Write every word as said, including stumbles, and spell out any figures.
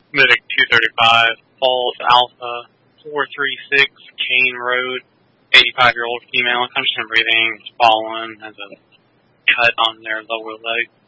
Medic two thirty-five, Falls Alpha, four three six, Kane Road, eighty-five-year-old female, conscious and breathing, fallen, has a cut on their lower leg.